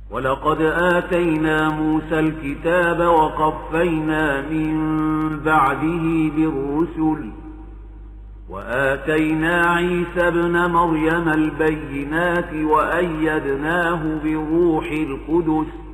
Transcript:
ولقد آتينا موسى الكتاب وقفينا من بعده بالرسل وآتينا عيسى ابن مريم البينات وأيدناه بروح القدس